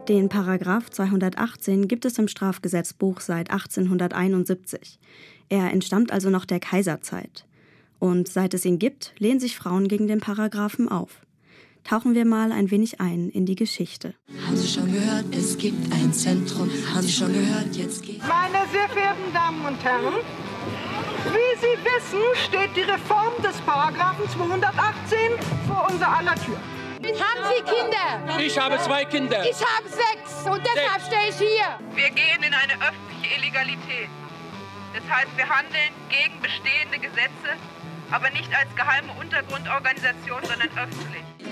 Den Paragraph 218 gibt es im Strafgesetzbuch seit 1871. Er entstammt also noch der Kaiserzeit. Und seit es ihn gibt, lehnen sich Frauen gegen den Paragraphen auf. Tauchen wir mal ein wenig ein in die Geschichte. Haben Sie schon gehört, es gibt ein Zentrum. Haben Sie schon gehört, jetzt geht... Meine sehr verehrten Damen und Herren, wie Sie wissen, steht die Reform des Paragraphen 218 vor unser aller Tür. Haben Sie Kinder? Ich habe 2 Kinder. Ich habe 6 und deshalb stehe ich hier. Wir gehen in eine öffentliche Illegalität. Das heißt, wir handeln gegen bestehende Gesetze, aber nicht als geheime Untergrundorganisation, sondern öffentlich.